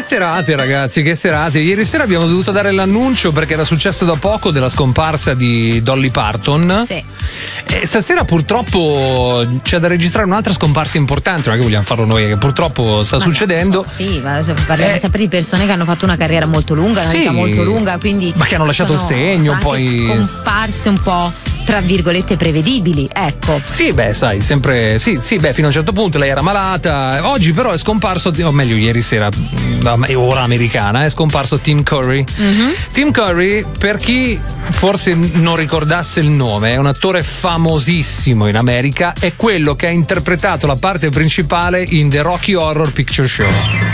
serate, ragazzi, che serate. Ieri sera abbiamo dovuto dare l'annuncio perché era successo da poco della scomparsa di Dolly Parton. Sì. E stasera purtroppo c'è da registrare un'altra scomparsa importante, non è che vogliamo farlo noi, che purtroppo sta succedendo. Sì, ma parliamo sempre di persone che hanno fatto una carriera molto lunga, una vita molto lunga, quindi ma che hanno lasciato il segno, sono poi anche scomparse un po' tra virgolette prevedibili, ecco. Sì, beh, sai, sempre sì, beh, fino a un certo punto lei era malata. Oggi però è scomparso, o meglio ieri sera, ora americana, è scomparso Tim Curry. Mm-hmm. Tim Curry, per chi forse non ricordasse il nome, è un attore famosissimo in America, è quello che ha interpretato la parte principale in The Rocky Horror Picture Show.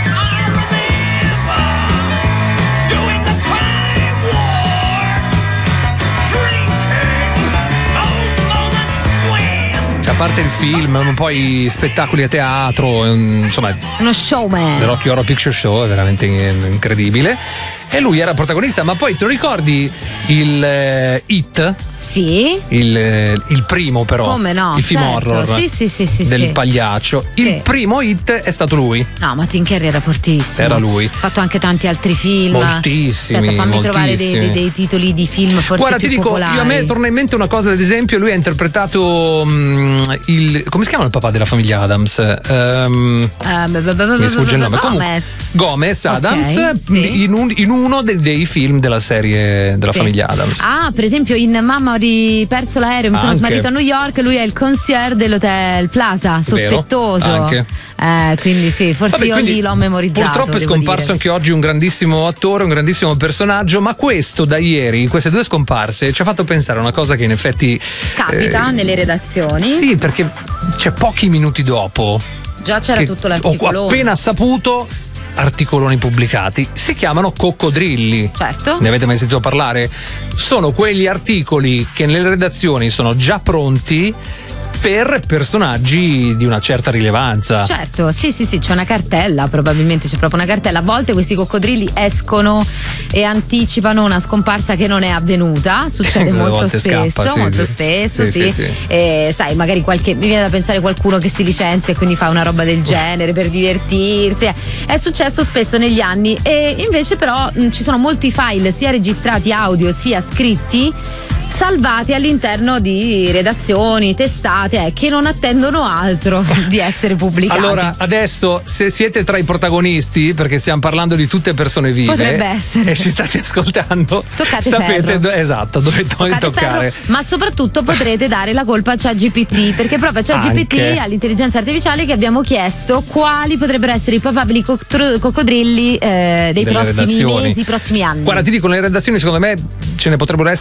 A parte il film, un po' i spettacoli a teatro, insomma, uno showman. The Rocky Horror Picture Show è veramente incredibile. E lui era protagonista, ma poi te lo ricordi il It? Sì. Il primo però. Come no? Il film horror. Sì. Del pagliaccio. Sì. Il primo It è stato lui. No, ma Tim Curry era fortissimo. Era lui. Ha fatto anche tanti altri film. Moltissimi. Aspetta, fammi trovare dei titoli di film forse Guarda, più ti dico, popolari. a me torna in mente una cosa, ad esempio, lui ha interpretato come si chiama il papà della famiglia Adams? Mi sfugge il nome. Gomez Adams, okay, sì. in uno dei film della serie della famiglia Adams. Ah, per esempio in Mamma ho riperso l'aereo, mi sono smarrito a New York, lui è il concierge dell'Hotel Plaza, sospettoso. Vero, anche. Quindi sì, forse lì l'ho memorizzato. Purtroppo è scomparso anche oggi un grandissimo attore, un grandissimo personaggio, ma questo da ieri, queste due scomparse, ci ha fatto pensare a una cosa che in effetti capita nelle redazioni. Sì, perché pochi minuti dopo già c'era tutto l'articolo. Ho appena saputo. Articoloni pubblicati, si chiamano coccodrilli. Certo. Ne avete mai sentito parlare? Sono quegli articoli che nelle redazioni sono già pronti per personaggi di una certa rilevanza. Certo, sì, c'è una cartella, probabilmente c'è proprio una cartella. A volte questi coccodrilli escono e anticipano una scomparsa che non è avvenuta, succede molto spesso, sì. E sai, magari mi viene da pensare qualcuno che si licenzia e quindi fa una roba del genere per divertirsi. È successo spesso negli anni, e invece però ci sono molti file sia registrati audio sia scritti salvati all'interno di redazioni, testate che non attendono altro di essere pubblicati. Allora, adesso, se siete tra i protagonisti, perché stiamo parlando di tutte persone vive, potrebbe essere, e ci state ascoltando, toccate sapete ferro. Esatto, dove toccare ferro, ma soprattutto potrete dare la colpa a ChatGPT, perché proprio a ChatGPT, all'intelligenza artificiale, che abbiamo chiesto quali potrebbero essere i probabili coccodrilli dei prossimi mesi, prossimi anni. Guarda, ti dico, nelle redazioni secondo me ce ne potrebbero essere